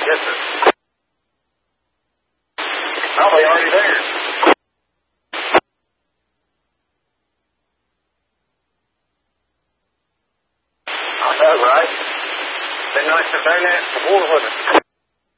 Yes, sir. Probably already there. I know, right? Been nice to turn that war with us.